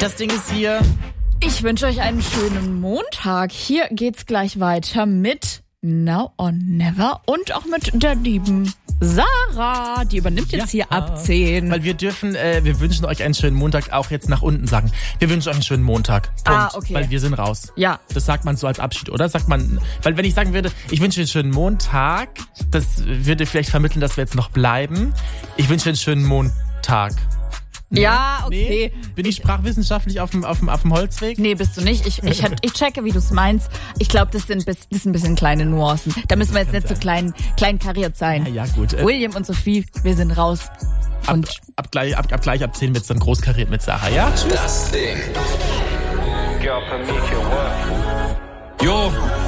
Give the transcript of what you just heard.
Das Ding ist hier. Ich wünsche euch einen schönen Montag. Hier geht's gleich weiter mit Now or Never und auch mit der lieben Sarah. Die übernimmt jetzt hier ab 10. Weil wir wünschen euch einen schönen Montag, auch jetzt nach unten sagen. Wir wünschen euch einen schönen Montag. Punkt. Okay. Weil wir sind raus. Ja. Das sagt man so als Abschied, oder? Sagt man, weil wenn ich sagen würde, ich wünsche einen schönen Montag, das würde vielleicht vermitteln, dass wir jetzt noch bleiben. Ich wünsche einen schönen Montag. Ja, okay. Nee? Bin ich sprachwissenschaftlich auf dem Holzweg? Nee, bist du nicht. Ich checke, wie du es meinst. Ich glaube, das sind ein bisschen kleine Nuancen. Da müssen wir jetzt nicht so klein kariert sein. Ja, gut. William und Sophie, wir sind raus. Und ab 10 wird's dann groß kariert mit Sarah, ja? Tschüss. Das Ding. Jo.